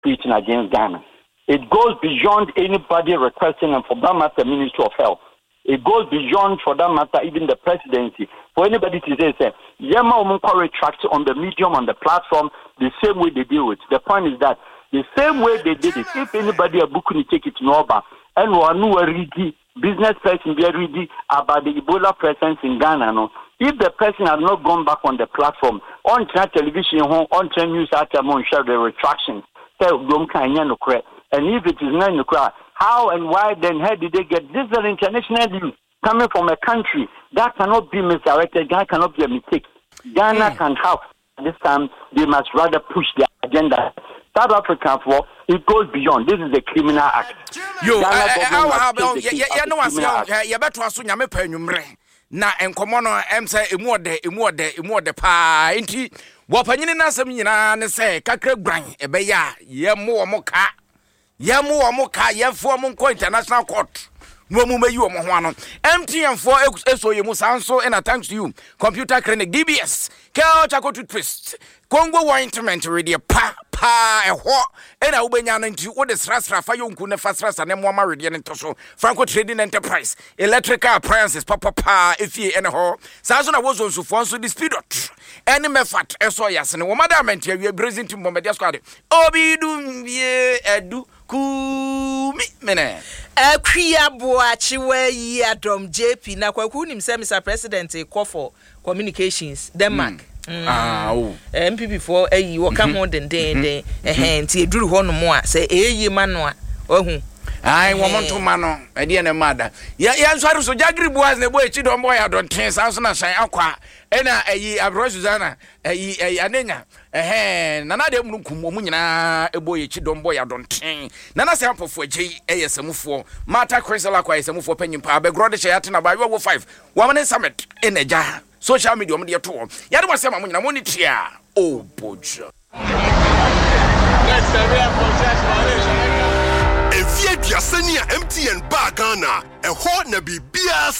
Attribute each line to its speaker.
Speaker 1: preaching against Ghana. It goes beyond anybody requesting, and for that matter, Ministry of Health. It goes beyond, for that matter, even the presidency. For anybody to say, Yama Omunko retract on the medium, on the platform, the same way they do it. The point is that the same way they did it, if anybody a book can take it to Noba, and one ready, business person be ready about the Ebola presence in Ghana, no. If the person has not gone back on the platform, on television, on news, share the retraction, and if it is not in the how and why then how did they get this? Is an international news coming from a country that cannot be misdirected. Ghana cannot be a mistake. Ghana can have this time. They must rather push their agenda. South Africa for it goes beyond. This is a criminal act.
Speaker 2: Na enkomo no emse emuode pa enti wopanyini na asem nyina ne se kakra gran ebeya yemo omoka yefo mo nko international court no mu mayi omo ho ano MTN for eso yemu sanso and thanks to you computer clinic DBS Kel Chaco toothpaste Congo ointment ready pa eho ena ubenya no nti wo de srasra fa yonku ne fasrasa ne mo ma ready ne toso Franco Trading Enterprise electrical appliances papa efie ene ho sanso na wozo nsufo nso the speed ene mefat eso yase ne wo madament ya we brazil team bombedia squad obidu vie edu kumi mene
Speaker 3: akria boachi we Adom JP na kwaku nim say Mr President call for communications Denmark MPP for ayi wo ka ho den nti eduru ho no mo a say eyi ma no a ohu
Speaker 2: ai wo monto ma no e de ne mada ya nsware so jagri boas ne boy chi don boy Adon ten sanso na shan akwa ena ayi Abro Susanna ayi anenya nana de mu nkumo mu nyina eboye chi don boy Adon ten nana se ampofo agyi eyesamufo mata Chrysela kwa eyesamufo panyimpa abegrode che yate na ba wo 5 wamane summit eneja social media mo de to yade mo se ma mo nyina mo ni tia oh bojo
Speaker 4: If you are MTN Ghana, a hot na bibia